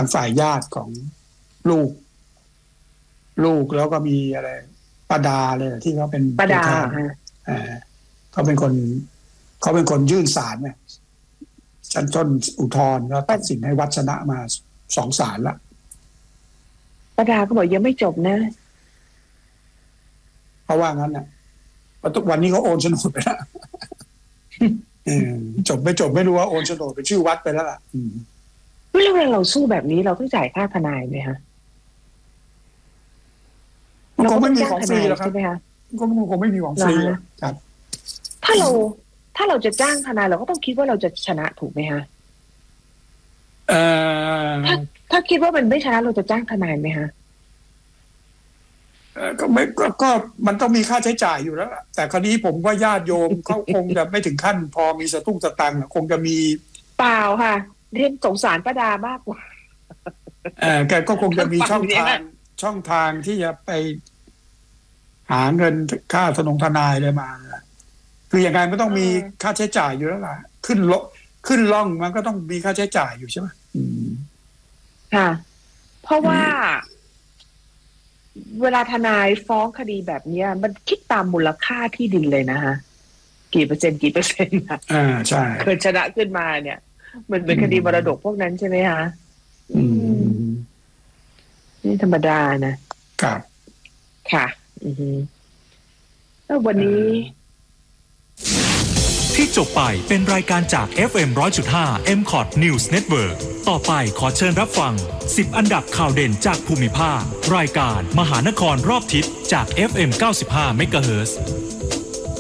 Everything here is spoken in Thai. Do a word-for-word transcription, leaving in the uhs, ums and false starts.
างฝ่ายญาติของลูกลูกแล้วก็มีอะไรป้าดาเลยที่เขาเป็นป้าดาอ่าเขาเป็นคนเขาเป็นคนยื่นศาลเนี่ยชั้นต้นอุทธรณ์แล้วตัดสินให้วัดชนะมาสองศาลละป้าดาก็บอกยังไม่จบนะเพราะว่างั้นน่ะทุกวันนี้เขาโอนโฉนดไปแล้วจบไม่จบไม่รู้ว่าโอนโฉนดไปชื่อวัดไปแล้วล่ะเวลาเราสู้แบบนี้เราต้องจ่ายค่าทนายไหมคะมันคงไม่มีของฟรีหรอกครับใช่ไหมคะก็คงไม่มีของฟรีครับถ้าเราถ้าเราจะจ้างทนายเราก็ต้องคิดว่าเราจะชนะถูกไหมคะเอ่อถ้าถ้าคิดว่ามันไม่ชนะเราจะจ้างทนายไหมคะก็ไม่ก็ก็มันต้องมีค่าใช้จ่ายอยู่แล้วแต่คราวนี้ผมว่าญาติโยมเขาคงจะไม่ถึงขั้นพอมีสตุ้งสตังค์คงจะมีเปล่าค่ะเรียนสงสารป้าดามากกว่าเออแกก็คงจะมีช่องทางช่องทางที่จะไปหาเงินค่าทนงทนายเลยมาคืออย่างไรมันต้องมีค่าใช้จ่ายอยู่แล้วล่ะขึ้นลขึ้นล่องมันก็ต้องมีค่าใช้จ่ายอยู่ใช่ไหมค่ะเพราะว่าเวลาทนายฟ้องคดีแบบนี้มันคิดตามมูลค่าที่ดินเลยนะฮะกี่เปอร์เซ็นต์กี่เปอร์เซ็นต์นะอ่าใช่เกิดชนะขึ้นมาเนี่ยมันเป็นคดีมรดกพวกนั้นใช่ไหมคะอืมนี่ธรรมดานะครับค่ะอือฮึแล้ววันนี้ที่จบไปเป็นรายการจาก เอฟ เอ็ม หนึ่งร้อยจุดห้า เอ็ม คอท News Network ต่อไปขอเชิญรับฟังสิบอันดับข่าวเด่นจากภูมิภาครายการมหานครรอบทิศจาก เอฟ เอ็ม เก้าสิบห้า เมกะเฮิรตซ์